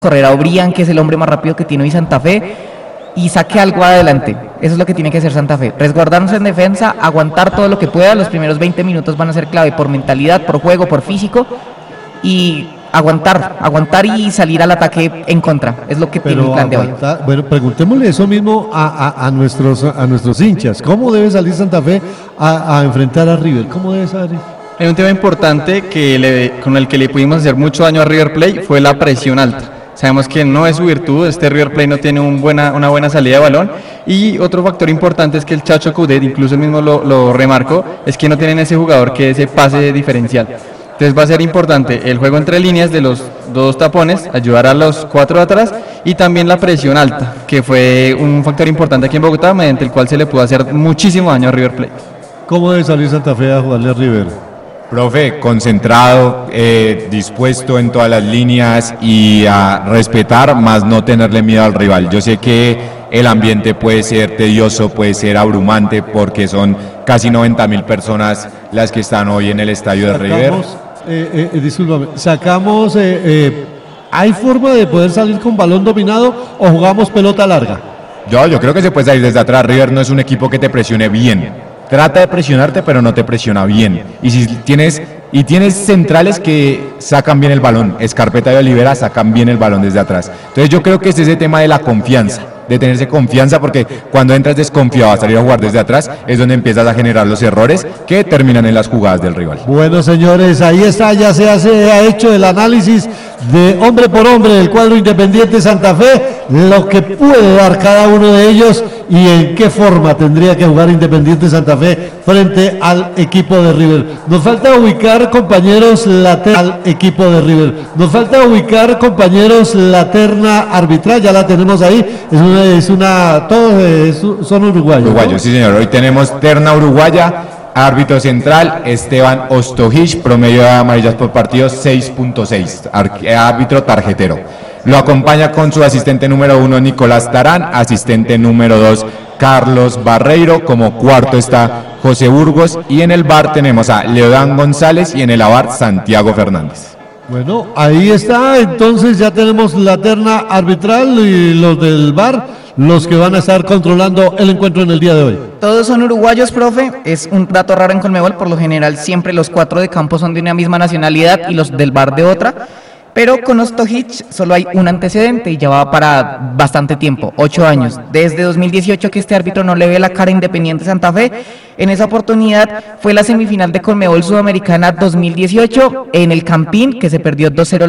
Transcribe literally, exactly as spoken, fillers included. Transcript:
correr a Obrián, que es el hombre más rápido que tiene hoy Santa Fe, y saque algo adelante. Eso es lo que tiene que hacer Santa Fe, resguardarnos en defensa, aguantar todo lo que pueda. Los primeros veinte minutos van a ser clave por mentalidad, por juego, por físico, y aguantar, aguantar y salir al ataque en contra, es lo que Pero tiene el plan aguantar, de hoy. Bueno, preguntémosle eso mismo a, a, a, nuestros, a nuestros hinchas, ¿cómo debe salir Santa Fe a, a enfrentar a River? ¿Cómo debe salir? Hay un tema importante que le, con el que le pudimos hacer mucho daño a River Plate, fue la presión alta. Sabemos que no es su virtud, este River Plate no tiene un buena, una buena salida de balón, y otro factor importante es que el Chacho Coudet, incluso él mismo lo, lo remarcó, es que no tienen ese jugador que ese pase diferencial. Entonces va a ser importante el juego entre líneas de los dos tapones, ayudar a los cuatro de atrás, y también la presión alta, que fue un factor importante aquí en Bogotá, mediante el cual se le pudo hacer muchísimo daño a River Plate. ¿Cómo debe salir Santa Fe a jugarle a River? Profe, concentrado, eh, dispuesto en todas las líneas y a respetar, más no tenerle miedo al rival. Yo sé que el ambiente puede ser tedioso, puede ser abrumante, porque son casi noventa mil personas las que están hoy en el estadio de River. Eh, eh, discúlpame, sacamos, eh, eh, ¿hay forma de poder salir con balón dominado o jugamos pelota larga? Yo, yo creo que se puede salir desde atrás. River no es un equipo que te presione bien. Trata de presionarte, pero no te presiona bien. Y si tienes y tienes centrales que sacan bien el balón, Escarpeta y Olivera sacan bien el balón desde atrás. Entonces yo creo que es ese tema de la confianza, de tenerse confianza, porque cuando entras desconfiado a salir a jugar desde atrás es donde empiezas a generar los errores que terminan en las jugadas del rival. Bueno, señores, ahí está, ya se hace, ha hecho el análisis de hombre por hombre del cuadro Independiente Santa Fe, lo que puede dar cada uno de ellos y en qué forma tendría que jugar Independiente Santa Fe frente al equipo de River. Nos falta ubicar, compañeros, la terna al equipo de River. Nos falta ubicar, compañeros, la terna arbitral, ya la tenemos ahí. Es una, es una todos es, son uruguayos. Uruguayos, ¿no? Sí, señor. Hoy tenemos terna uruguaya. Árbitro central, Esteban Ostojic, promedio de amarillas por partido seis punto seis, árbitro tarjetero. Lo acompaña con su asistente número uno, Nicolás Tarán, asistente número dos, Carlos Barreiro, como cuarto está José Burgos, y en el V A R tenemos a Leodán González y en el A V A R Santiago Fernández. Bueno, ahí está, entonces ya tenemos la terna arbitral y los del V A R, los que van a estar controlando el encuentro en el día de hoy. Todos son uruguayos, profe, es un dato raro en Conmebol, por lo general siempre los cuatro de campo son de una misma nacionalidad y los del V A R de otra, pero con Ostojic solo hay un antecedente y ya va para bastante tiempo, ocho años, desde dos mil dieciocho que este árbitro no le ve la cara a Independiente Santa Fe. En esa oportunidad fue la semifinal de Conmebol Sudamericana dos mil dieciocho en el Campín, que se perdió dos cero